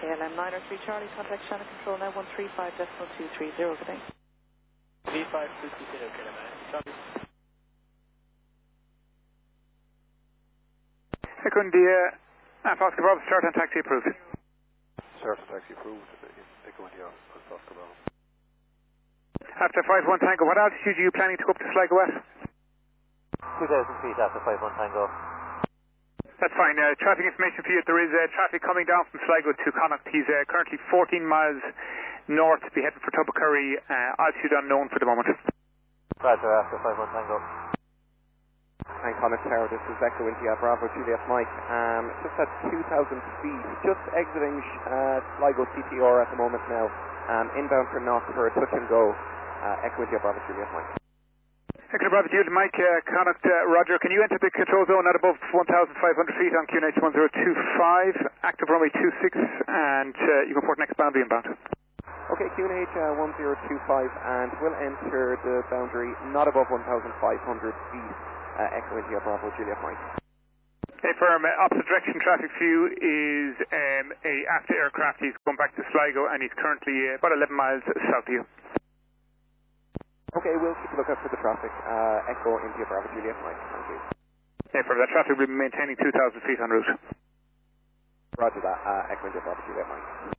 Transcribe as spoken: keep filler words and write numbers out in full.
K L M nine oh three Charlie, contact Shannon Control now one three five decimal two three zero, good day. three five two two zero, K L M nine, Charlie. Echo India, Alpha Oscar Bravo, start and taxi approved. Start and taxi approved, Echo India, Alpha Oscar Bravo. After five one Tango, what altitude are you planning to go up to Sligo at? two thousand feet after five one Tango. That's fine. Uh, traffic information for you. There is uh, traffic coming down from Sligo to Connacht. He's uh, currently fourteen miles north, be heading for Tubbercurry. Uh, altitude unknown for the moment. Roger, after five one Tango. Hi, Connacht Tower. This is Echo India Bravo Juliet Mike. Um, just at two thousand feet, just exiting uh, Sligo C T R at the moment now. Um, inbound for Knock for a touch and go. Uh, Echo India Bravo Juliet Mike. Echo Bravo Juliet Mike, uh, Connacht uh, Roger. Can you enter the control zone at above one thousand five hundred feet on Q N H one zero two five, active runway two six, and uh, you can report next boundary inbound. Okay, Q N H uh, one zero two five, and we'll enter the boundary not above one thousand five hundred feet. Uh, Echo India Bravo Juliet Mike. Okay, firm. Uh, opposite direction traffic view is um, a after aircraft. He's going back to Sligo, and he's currently uh, about eleven miles south of you. Okay, we'll keep a lookout for the traffic. Uh, Echo India Bravo Juliet Mike. Thank you. Okay, firm. That traffic will be maintaining two thousand feet en route. Roger that. Uh, Echo India Bravo Juliet Mike.